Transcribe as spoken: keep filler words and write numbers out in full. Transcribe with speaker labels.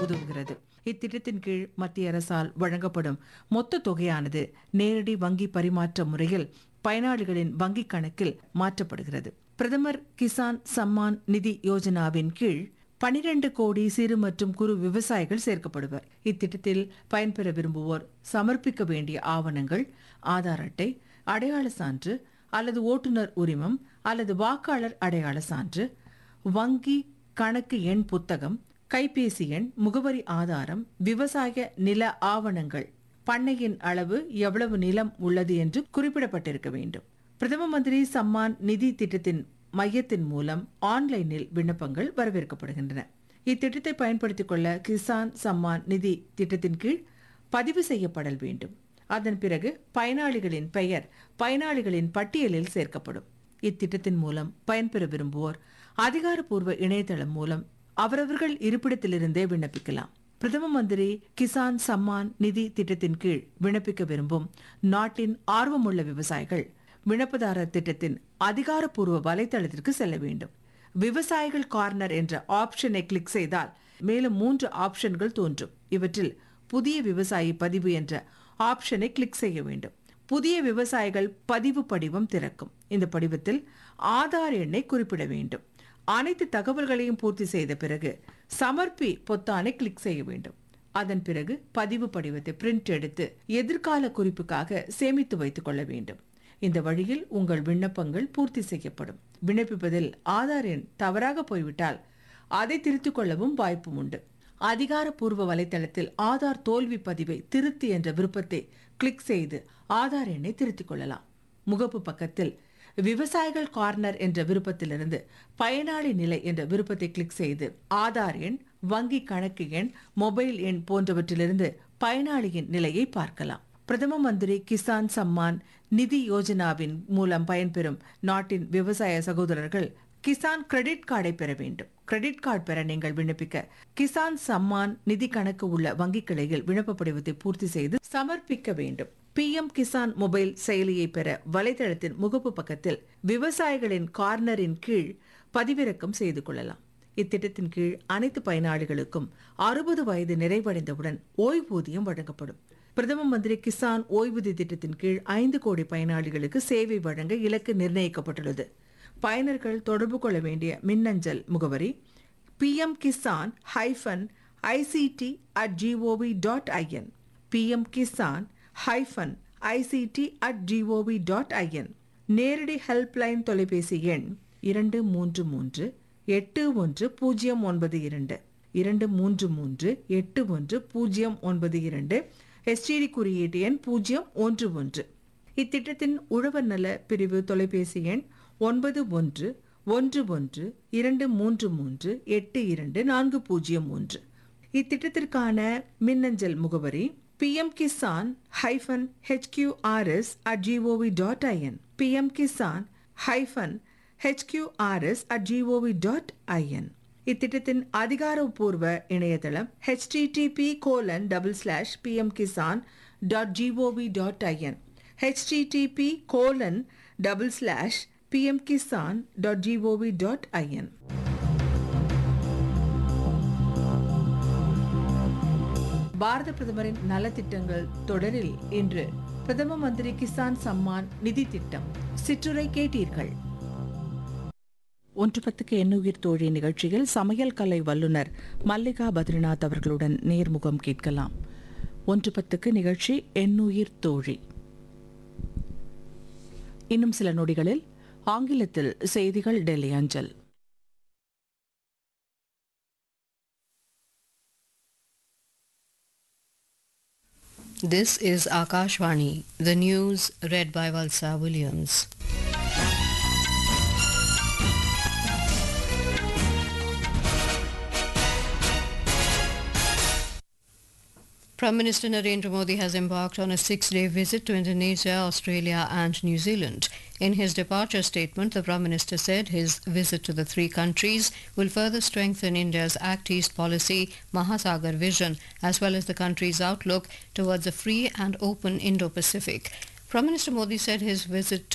Speaker 1: உதவுகிறது. இத்திட்டத்தின் கீழ் மத்திய அரசால் வழங்கப்படும் மொத்த தொகையானது நேரடி வங்கி பரிமாற்ற முறையில் பயனாளிகளின் வங்கிக் கணக்கில் மாற்றப்படுகிறது. பிரதமர் கிசான் சம்மான் நிதி யோஜனாவின் கீழ் பனிரெண்டு கோடி சிறு மற்றும் குறு விவசாயிகள் சேர்க்கப்படுவர். இத்திட்டத்தில் பயன்பெற விரும்புவோர் சமர்ப்பிக்க வேண்டிய ஆவணங்கள் ஆதார் அட்டை, அடையாள சான்று அல்லது ஓட்டுநர் உரிமம் அல்லது வாக்காளர் அடையாள சான்று, வங்கி கணக்கு எண் புத்தகம், கைபேசி எண், முகவரி ஆதாரம், விவசாய நில ஆவணங்கள், பண்ணையின் அளவு, எவ்வளவு நிலம் உள்ளது என்று குறிப்பிடப்பட்டிருக்க வேண்டும். பிரதம மந்திரி சம்மான் நிதி திட்டத்தின் மையத்தின் மூலம் ஆன்லைனில் விண்ணப்பங்கள் வரவேற்கப்படுகின்றன. இத்திட்டத்தை பயன்படுத்திக் கொள்ள கிசான் சம்மான் நிதி திட்டத்தின் கீழ் பதிவு செய்யப்படல் வேண்டும். அதன் பிறகு பயனாளிகளின் பெயர் பயனாளிகளின் பட்டியலில் சேர்க்கப்படும். இத்திட்டத்தின் மூலம் பயன்பெற விரும்புவோர் அதிகாரப்பூர்வ இணையதளம் மூலம் அவரவர்கள் இருப்பிடத்திலிருந்தே விண்ணப்பிக்கலாம். பிரதம மந்திரி கிசான் சம்மான் நிதி திட்டத்தின் கீழ் விண்ணப்பிக்க விரும்பும் நாட்டின் ஆர்வமுள்ள விவசாயிகள் விண்ணப்பதாரர் திட்டத்தின் அதிகாரப்பூர்வ வலைதளத்திற்கு செல்ல வேண்டும். விவசாயிகள் கார்னர் என்ற ஆப்ஷனை கிளிக் செய்தால் மேலும் மூன்று ஆப்ஷன்கள் தோன்றும். இவற்றில் புதிய விவசாயி பதிவு என்ற ஆப்ஷனை கிளிக் செய்ய வேண்டும். புதிய விவசாயிகள் பதிவு படிவம் திறக்கும். இந்த படிவத்தில் ஆதார் எண்ணை குறிப்பிட வேண்டும். அனைத்து தகவல்களையும் பூர்த்தி செய்த பிறகு சமர்ப்பி பொத்தானை கிளிக் செய்ய வேண்டும். அதன் பிறகு பதிவு படிவத்தை பிரிண்ட் எடுத்து எதிர்கால குறிப்புக்காக சேமித்து வைத்துக் கொள்ள வேண்டும். இந்த வழியில் உங்கள் விண்ணப்பங்கள் பூர்த்தி செய்யப்படும். விண்ணப்பிப்பதில் ஆதார் எண் தவறாக போய்விட்டால் அதை திருத்திக் கொள்ளவும் வாய்ப்பும் உண்டு. அதிகாரப்பூர்வ வலைதளத்தில் ஆதார் தோல்வி பதிவை திருத்தி என்ற விருப்பத்தை கிளிக் செய்து ஆதார் எண்ணை திருத்திக் கொள்ளலாம். முகப்பு பக்கத்தில் விவசாயிகள் கார்னர் என்ற விருப்பத்திலிருந்து பயனாளி நிலை என்ற விருப்பத்தை கிளிக் செய்து ஆதார் எண், வங்கி கணக்கு எண், மொபைல் எண் போன்றவற்றிலிருந்து பயனாளியின் நிலையை பார்க்கலாம். பிரதம மந்திரி கிசான் சம்மான் நிதி யோஜனாவின் மூலம் பயன்பெறும் நாட்டின் விவசாய சகோதரர்கள் கிசான் கிரெடிட் கார்டை பெற வேண்டும். கிரெடிட் கார்டு பெற நீங்கள் விண்ணப்பிக்க கிசான் சம்மான் நிதி கணக்கு உள்ள வங்கி கிளையில் விண்ணப்ப படிவத்தை பூர்த்தி செய்து சமர்ப்பிக்க வேண்டும். பி எம் கிசான் மொபைல் செயலியை பெற வலைதளத்தின் முகப்பு பக்கத்தில் விவசாயிகளின் கார்னரின் கீழ் பதிவிறக்கம் செய்து கொள்ளலாம். இத்திட்டத்தின் கீழ் அனைத்து பயனாளிகளுக்கும் அறுபது வயது நிறைவடைந்தவுடன் ஓய்வூதியம் வழங்கப்படும். பிரதம மந்திரி கிசான் ஓய்வூதிய திட்டத்தின் கீழ் ஐந்து கோடி பயனாளிகளுக்கு சேவை வழங்க இலக்கு நிர்ணயிக்கப்பட்டுள்ளது. பயனர்கள் தொடர்பு கொள்ள வேண்டிய மின்னஞ்சல் முகவரி B M Kisan hyphen ICT at gov dot IN B M Kisan hyphen ICT at gov dot IN. நேரடி ஹெல்ப்லைன் தொலைபேசி எண் இரண்டு மூன்று மூன்று எட்டு ஒன்று பூஜ்ஜியம் ஒன்பது இரண்டு இரண்டு மூன்று மூன்று எட்டு ஒன்று பூஜ்ஜியம் ஒன்பது இரண்டு. எஸ்டிடி குறியீட்டு எண் பூஜ்ஜியம் ஒன்று ஒன்று. இத்திட்டத்தின் உழவர் நல பிரிவு தொலைபேசி எண் ஒன்பது ஒன்று ஒன்று ஒன்று இரண்டு மூன்று மூன்று எட்டு இரண்டு நான்கு பூஜ்ஜியம் ஒன்று. இத்திட்டத்திற்கான மின்னஞ்சல் முகவரி B M Kisan hyphen HQRS at gov dot IN B M Kisan hyphen HQRS at gov dot IN. இத்திட்டத்தின் அதிகாரப்பூர்வ இணையதளம் H D D B colon double slash B M Kisan dot gov dot IN H D D B colon double slash B M Kisan dot gov dot IN. பாரத பிரதமரின் நலத்திட்டங்கள் தொடரில் இன்று பிரதம மந்திரி கிசான் சம்மான் நிதி திட்டம் சிற்றுரை கேட்டீர்கள். ஒன்று பத்துக்கு எண்ணுயிர் தோழி நிகழ்ச்சியில் சமையல் கலை வல்லுநர் மல்லிகா பத்ரிநாத் அவர்களுடன் நேர்முகம் கேட்கலாம். ஒன்று பத்துக்கு நிகழ்ச்சி எண்ணுயிர் தோழி. இன்னும் சில நொடிகளில் ஆங்கிலத்தில் செய்திகள் டெல்லி அஞ்சல்.
Speaker 2: This is Akashvani, the news read by Valsa Williams. Prime Minister Narendra Modi has embarked on a six-day visit to Indonesia, Australia and New Zealand. In his departure statement, the Prime Minister said his visit to the three countries will further strengthen India's Act East policy, Mahasagar vision, as well as the country's outlook towards a free and open Indo-Pacific. Prime Minister Modi said his visit to